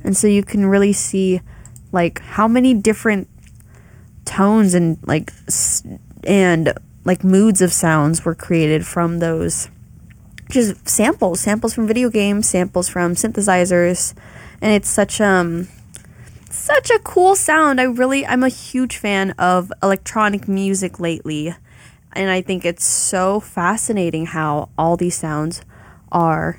And so you can really see like how many different tones and like moods of sounds were created from those just samples from video games, samples from synthesizers. And it's such a cool sound. I'm a huge fan of electronic music lately, and I think it's so fascinating how all these sounds are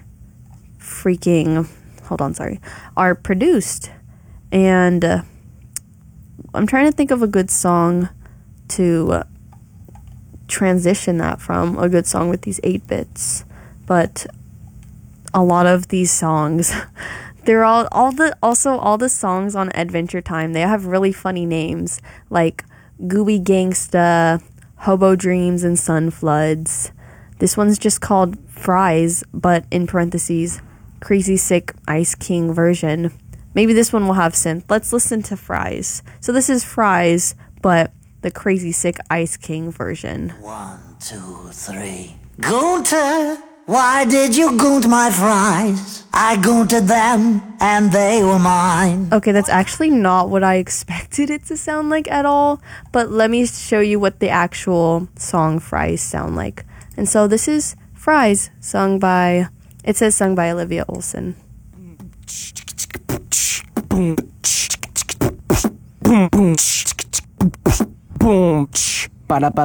are produced. And I'm trying to think of a good song to transition that from, a good song with these 8-bits. But a lot of these songs, they're all the songs on Adventure Time, they have really funny names, like Gooey Gangsta, Hobo Dreams, and Sun Floods. This one's just called Fries, but in parentheses, Crazy Sick Ice King version. Maybe this one will have synth. Let's listen to Fries. So this is Fries, but the Crazy Sick Ice King version. 1, 2, 3. Gunter, why did you goont my fries? I goonted them, and they were mine. Okay, that's actually not what I expected it to sound like at all, but let me show you what the actual song Fries sound like. And so this is Fries, sung by Olivia Olson. Boom, boom, boom, boom, boom,